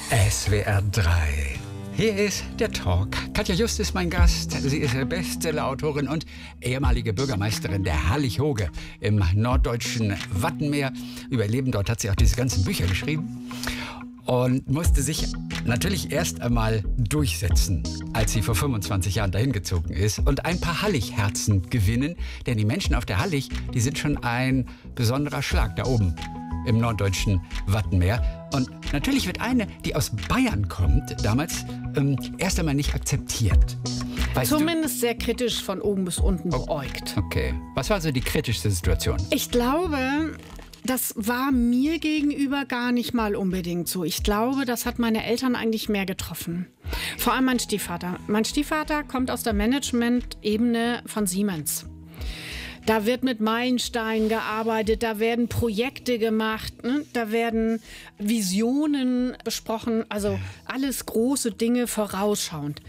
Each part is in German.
SWR 3. Hier ist der Talk. Katja Just ist mein Gast. Sie ist Bestsellerautorin und ehemalige Bürgermeisterin der Hallig-Hoge im norddeutschen Wattenmeer. Über ihr Leben dort hat sie auch diese ganzen Bücher geschrieben und musste sich natürlich erst einmal durchsetzen, als sie vor 25 Jahren dahin gezogen ist und ein paar Hallig-Herzen gewinnen. Denn die Menschen auf der Hallig, die sind schon ein besonderer Schlag da oben im norddeutschen Wattenmeer. Und natürlich wird eine, die aus Bayern kommt, damals erst einmal nicht akzeptiert. Zumindest sehr kritisch von oben bis unten beäugt. Okay. Was war also die kritischste Situation? Ich glaube, das war mir gegenüber gar nicht mal unbedingt so. Ich glaube, das hat meine Eltern eigentlich mehr getroffen. Vor allem mein Stiefvater. Mein Stiefvater kommt aus der Management-Ebene von Siemens. Da wird mit Meilensteinen gearbeitet, da werden Projekte gemacht, ne? Da werden Visionen besprochen, also alles große Dinge vorausschauend.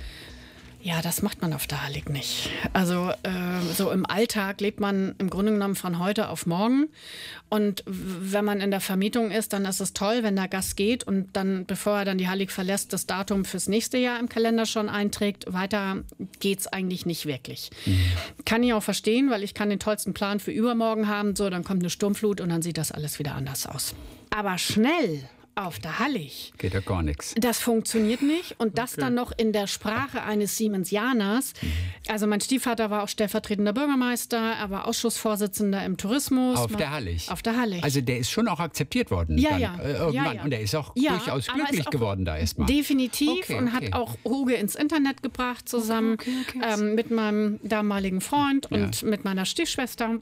Ja, das macht man auf der Hallig nicht. Also so im Alltag lebt man im Grunde genommen von heute auf morgen. Und wenn man in der Vermietung ist, dann ist es toll, wenn der Gast geht und dann, bevor er dann die Hallig verlässt, das Datum fürs nächste Jahr im Kalender schon einträgt. Weiter geht's eigentlich nicht wirklich. Kann ich auch verstehen, weil ich kann den tollsten Plan für übermorgen haben. So, dann kommt eine Sturmflut und dann sieht das alles wieder anders aus. Aber schnell auf der Hallig Geht ja gar nichts. Das funktioniert nicht. Und das dann noch in der Sprache eines Siemensianers. Also mein Stiefvater war auch stellvertretender Bürgermeister, er war Ausschussvorsitzender im Tourismus. Auf der Hallig? Auf der Hallig. Also der ist schon auch akzeptiert worden. Ja, dann, ja. irgendwann. Ja. Und der ist auch Ja, durchaus aber glücklich ist auch geworden da erstmal. Definitiv. Und hat auch Hoge ins Internet gebracht zusammen mit meinem damaligen Freund und mit meiner Stiefschwester.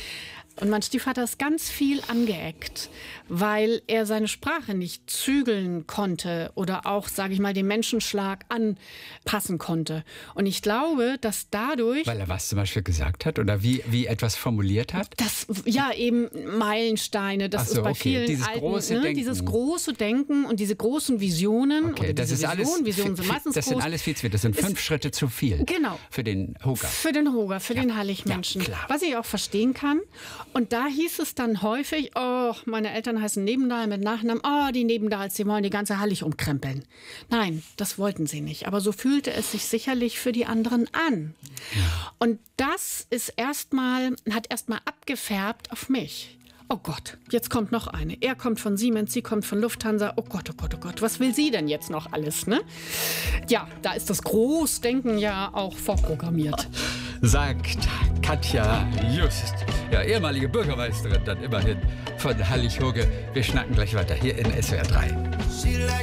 Und mein Stiefvater ist ganz viel angeeckt, weil er seine Sprache nicht zügeln konnte oder auch, sage ich mal, den Menschenschlag anpassen konnte. Und ich glaube, dass dadurch... Weil er was zum Beispiel gesagt hat oder wie etwas formuliert hat? Das, ja, eben Meilensteine, das ist bei vielen dieses alten, große Denken. Dieses große Denken und diese großen Visionen. Okay, das ist alles, Visionen sind meistens das sind alles viel zu viel. Das sind 5 Schritte zu viel. Genau. Für den Hoger. Für den Hoger, für den Hallig-Menschen. Ja, was ich auch verstehen kann. Und da hieß es dann häufig, oh, meine Eltern heißen Nebendahl mit Nachnamen, oh, die Nebendahls, die wollen die ganze Hallig umkrempeln. Nein, das wollten sie nicht. Aber so fühlte es sich sicherlich für die anderen an. Und das ist hat erstmal abgefärbt auf mich. Oh Gott, jetzt kommt noch eine. Er kommt von Siemens, sie kommt von Lufthansa. Oh Gott, oh Gott, oh Gott, was will sie denn jetzt noch alles, ne? Ja, da ist das Großdenken ja auch vorprogrammiert. Sagt Katja Just, ja, ehemalige Bürgermeisterin dann immerhin von Hallig-Hoge. Wir schnacken gleich weiter hier in SWR 3.